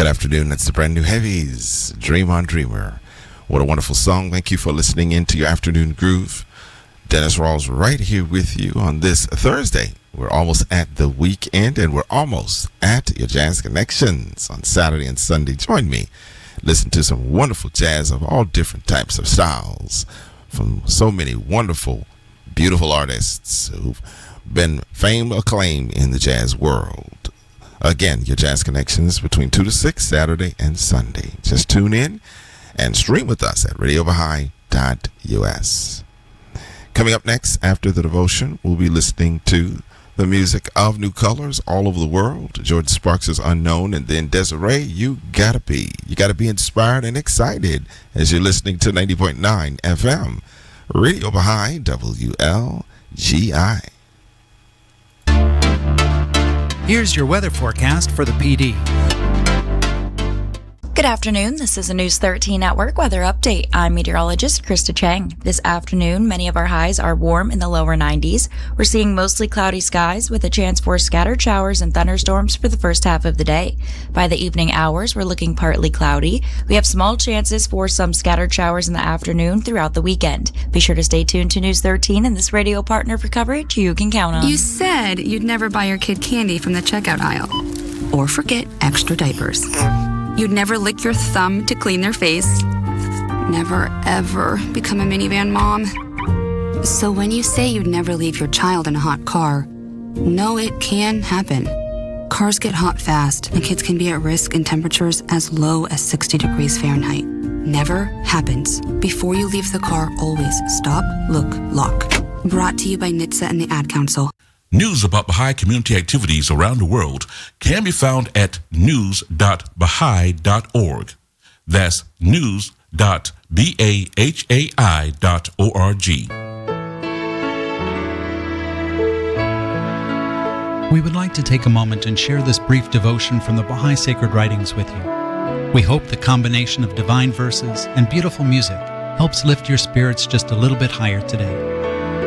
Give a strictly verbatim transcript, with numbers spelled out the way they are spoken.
Good afternoon. That's the brand new Heavies, Dream on Dreamer. What a wonderful song. Thank you for listening into your afternoon groove. Dennis Rawls right here with you on this Thursday. We're almost at the weekend, and we're almost at your Jazz Connections on Saturday and Sunday. Join me. Listen to some wonderful jazz of all different types of styles from so many wonderful, beautiful artists who've been fame acclaimed in the jazz world. Again, your Jazz Connections between two to six, Saturday and Sunday. Just tune in and stream with us at radio baha'i dot u s. Coming up next, after the devotion, we'll be listening to the music of New Colors all over the world. George Sparks' Unknown, and then Desiree, You Gotta Be. You gotta be inspired and excited as you're listening to ninety point nine F M. Radio Baha'i, W L G I. Here's your weather forecast for the P D. Good afternoon. This is a News thirteen Network weather update. I'm meteorologist Krista Chang. This afternoon, many of our highs are warm in the lower nineties. We're seeing mostly cloudy skies with a chance for scattered showers and thunderstorms for the first half of the day. By the evening hours, we're looking partly cloudy. We have small chances for some scattered showers in the afternoon throughout the weekend. Be sure to stay tuned to News thirteen and this radio partner for coverage you can count on. You said you'd never buy your kid candy from the checkout aisle. Or forget extra diapers. You'd never lick your thumb to clean their face. Never, ever become a minivan mom. So when you say you'd never leave your child in a hot car, know it can happen. Cars get hot fast, and kids can be at risk in temperatures as low as sixty degrees Fahrenheit. Never happens. Before you leave the car, always stop, look, lock. Brought to you by N H T S A and the Ad Council. News about Baha'i community activities around the world can be found at news dot baha'i dot org. That's news dot baha'i dot org. We would like to take a moment and share this brief devotion from the Baha'i Sacred Writings with you. We hope the combination of divine verses and beautiful music helps lift your spirits just a little bit higher today.